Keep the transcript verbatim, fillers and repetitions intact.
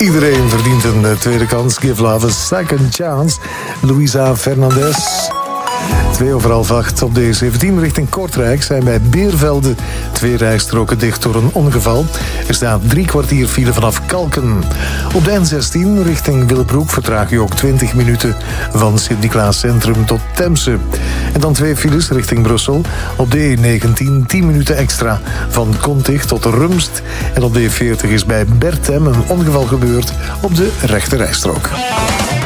Iedereen verdient een tweede kans. Give love a second chance. Luisa Fernandez. Twee over half acht op de E zeventien richting Kortrijk zijn bij Beervelde twee rijstroken dicht door een ongeval. Er staat drie kwartier file vanaf Kalken. Op de N zestien richting Willebroek vertraag je ook twintig minuten van Sint-Niklaas Centrum tot Temse. En dan twee files richting Brussel. Op de E negentien tien minuten extra van Kontig tot Rumst. En op de E veertig is bij Bertem een ongeval gebeurd op de rechte rijstrook.